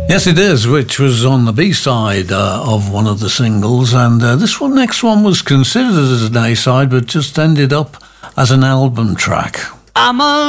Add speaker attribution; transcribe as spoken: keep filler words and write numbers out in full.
Speaker 1: Yes, it is, which was on the B-side uh, of one of the singles, and uh, this one, next one was considered as an A-side, but just ended up as an album track.
Speaker 2: I'm a